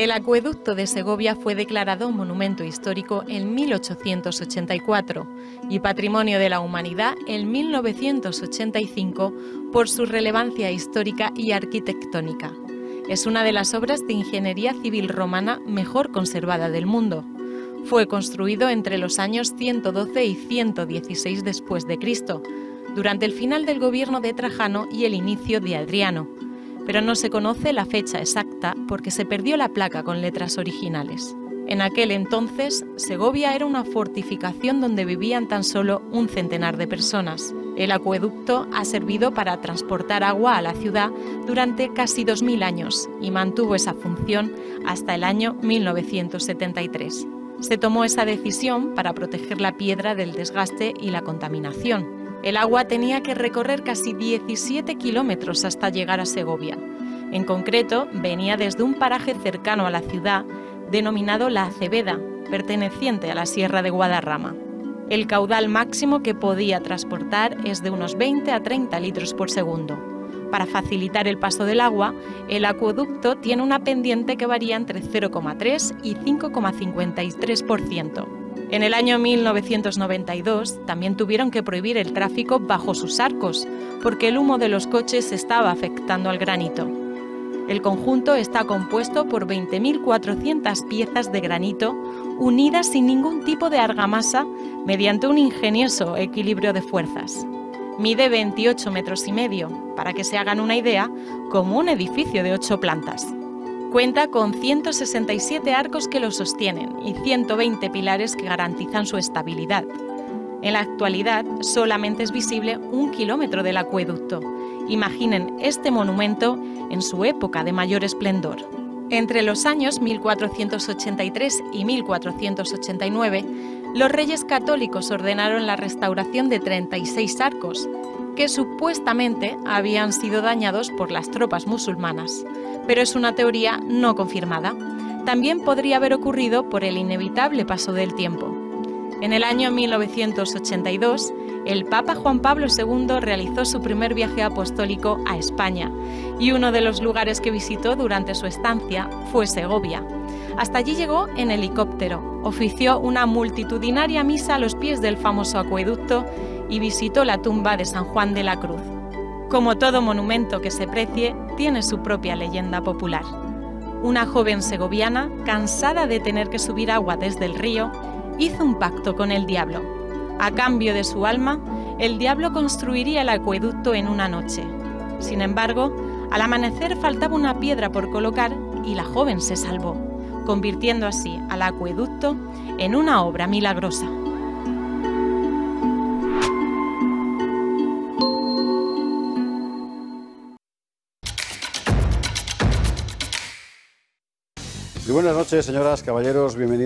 El acueducto de Segovia fue declarado Monumento Histórico en 1884 y Patrimonio de la Humanidad en 1985 por su relevancia histórica y arquitectónica. Es una de las obras de ingeniería civil romana mejor conservada del mundo. Fue construido entre los años 112 y 116 después de Cristo, durante el final del gobierno de Trajano y el inicio de Adriano, pero no se conoce la fecha exacta porque se perdió la placa con letras originales. En aquel entonces, Segovia era una fortificación donde vivían tan solo un centenar de personas. El acueducto ha servido para transportar agua a la ciudad durante casi 2000 años y mantuvo esa función hasta el año 1973. Se tomó esa decisión para proteger la piedra del desgaste y la contaminación. El agua tenía que recorrer casi 17 kilómetros hasta llegar a Segovia. En concreto, venía desde un paraje cercano a la ciudad, denominado La Acebeda, perteneciente a la Sierra de Guadarrama. El caudal máximo que podía transportar es de unos 20 a 30 litros por segundo. Para facilitar el paso del agua, el acueducto tiene una pendiente que varía entre 0,3 y 5,53%. En el año 1992 también tuvieron que prohibir el tráfico bajo sus arcos, porque el humo de los coches estaba afectando al granito. El conjunto está compuesto por 20.400 piezas de granito unidas sin ningún tipo de argamasa mediante un ingenioso equilibrio de fuerzas. Mide 28 metros y medio, para que se hagan una idea, como un edificio de 8 plantas. Cuenta con 167 arcos que lo sostienen y 120 pilares que garantizan su estabilidad. En la actualidad solamente es visible 1 kilómetro del acueducto. Imaginen este monumento en su época de mayor esplendor. Entre los años 1483 y 1489, los reyes católicos ordenaron la restauración de 36 arcos, que supuestamente habían sido dañados por las tropas musulmanas, pero es una teoría no confirmada. También podría haber ocurrido por el inevitable paso del tiempo. En el año 1982, el Papa Juan Pablo II realizó su primer viaje apostólico a España y uno de los lugares que visitó durante su estancia fue Segovia. Hasta allí llegó en helicóptero, ofició una multitudinaria misa a los pies del famoso acueducto y visitó la tumba de San Juan de la Cruz. Como todo monumento que se precie, tiene su propia leyenda popular. Una joven segoviana, cansada de tener que subir agua desde el río, hizo un pacto con el diablo. A cambio de su alma, el diablo construiría el acueducto en una noche. Sin embargo, al amanecer faltaba una piedra por colocar y la joven se salvó, convirtiendo así al acueducto en una obra milagrosa. Muy buenas noches, señoras, caballeros, bienvenidos.